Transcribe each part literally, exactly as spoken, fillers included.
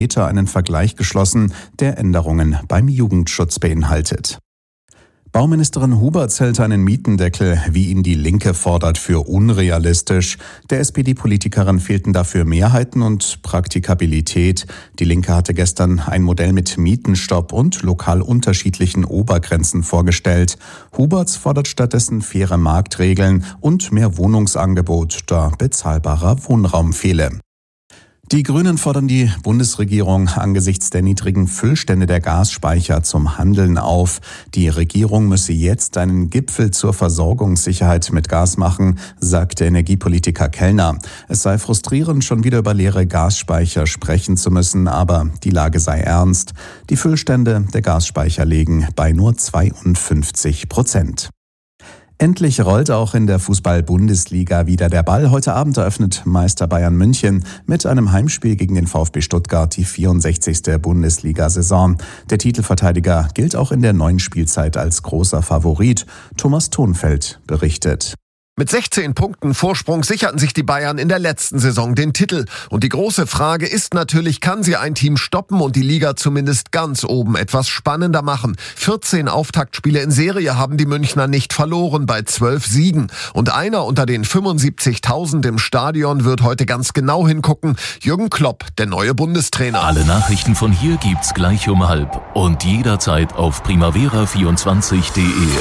einen Vergleich geschlossen, der Änderungen beim Jugendschutz beinhaltet. Bauministerin Huberts hält einen Mietendeckel, wie ihn die Linke fordert, für unrealistisch. Der S P D-Politikerin fehlten dafür Mehrheiten und Praktikabilität. Die Linke hatte gestern ein Modell mit Mietenstopp und lokal unterschiedlichen Obergrenzen vorgestellt. Huberts fordert stattdessen faire Marktregeln und mehr Wohnungsangebot, da bezahlbarer Wohnraum fehle. Die Grünen fordern die Bundesregierung angesichts der niedrigen Füllstände der Gasspeicher zum Handeln auf. Die Regierung müsse jetzt einen Gipfel zur Versorgungssicherheit mit Gas machen, sagt der Energiepolitiker Kellner. Es sei frustrierend, schon wieder über leere Gasspeicher sprechen zu müssen, aber die Lage sei ernst. Die Füllstände der Gasspeicher liegen bei nur zweiundfünfzig Prozent. Endlich rollt auch in der Fußball-Bundesliga wieder der Ball. Heute Abend eröffnet Meister Bayern München mit einem Heimspiel gegen den VfB Stuttgart die vierundsechzigste Bundesliga-Saison. Der Titelverteidiger gilt auch in der neuen Spielzeit als großer Favorit. Thomas Thonfeld berichtet. Mit sechzehn Punkten Vorsprung sicherten sich die Bayern in der letzten Saison den Titel. Und die große Frage ist natürlich, kann sie ein Team stoppen und die Liga zumindest ganz oben etwas spannender machen? vierzehn Auftaktspiele in Serie haben die Münchner nicht verloren bei zwölf Siegen. Und einer unter den fünfundsiebzigtausend im Stadion wird heute ganz genau hingucken. Jürgen Klopp, der neue Bundestrainer. Alle Nachrichten von hier gibt's gleich um halb und jederzeit auf primavera vierundzwanzig punkt de.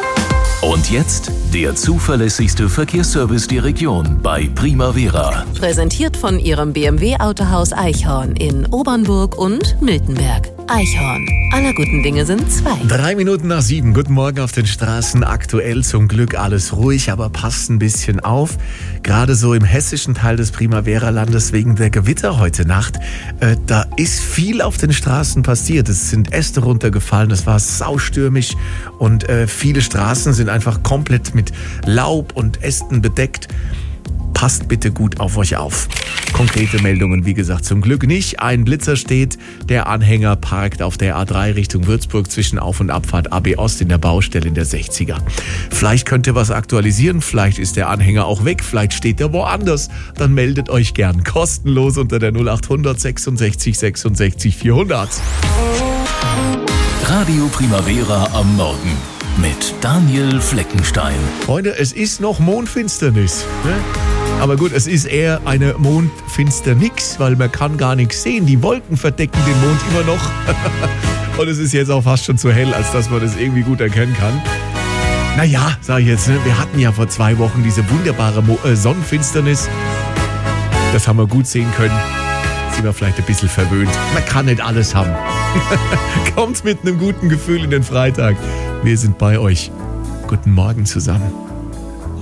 Und jetzt der zuverlässigste Verkehrsservice der Region bei Primavera. Präsentiert von Ihrem B M W-Autohaus Eichhorn in Obernburg und Miltenberg. Eichhorn. Aller guten Dinge sind zwei. Drei Minuten nach sieben. Guten Morgen auf den Straßen. Aktuell zum Glück alles ruhig, aber passt ein bisschen auf. Gerade so im hessischen Teil des Primavera-Landes wegen der Gewitter heute Nacht. Äh, da ist viel auf den Straßen passiert. Es sind Äste runtergefallen, es war saustürmisch und äh, viele Straßen sind einfach komplett mit Laub und Ästen bedeckt. Passt bitte gut auf euch auf. Konkrete Meldungen, wie gesagt, zum Glück nicht. Ein Blitzer steht, der Anhänger parkt auf der A drei Richtung Würzburg zwischen Auf- und Abfahrt A B Ost in der Baustelle in der sechziger. Vielleicht könnt ihr was aktualisieren, vielleicht ist der Anhänger auch weg, vielleicht steht er woanders. Dann meldet euch gern kostenlos unter der null acht hundert sechsundsechzig sechsundsechzig vierhundert. Radio Primavera am Morgen mit Daniel Fleckenstein. Freunde, es ist noch Mondfinsternis, ne? Aber gut, es ist eher eine Mondfinsternix, weil man kann gar nichts sehen. Die Wolken verdecken den Mond immer noch. Und es ist jetzt auch fast schon zu hell, als dass man das irgendwie gut erkennen kann. Naja, sag ich jetzt, ne? Wir hatten ja vor zwei Wochen diese wunderbare Mo- äh, Sonnenfinsternis. Das haben wir gut sehen können. Sind wir vielleicht ein bisschen verwöhnt. Man kann nicht alles haben. Kommt mit einem guten Gefühl in den Freitag. Wir sind bei euch. Guten Morgen zusammen.